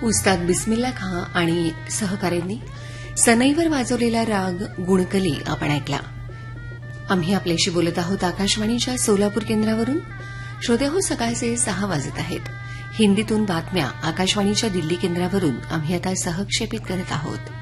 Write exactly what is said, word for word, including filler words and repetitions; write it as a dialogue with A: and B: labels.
A: उस्ताद बिस्मिल्ला खां आणि सहकाऱ्यांनी सनईवर वाजवलेला राग गुणकली आपण ऐकला. आम्ही आपल्याशी बोलत आहोत आकाशवाणीच्या सोलापूर केंद्रावरून. श्रोते हो, सकाळचे सहा वाजत आहेत. हिंदीतून बातम्या आकाशवाणीच्या दिल्ली केंद्रावरून आम्ही आता सहक्षेपित करत आहोत.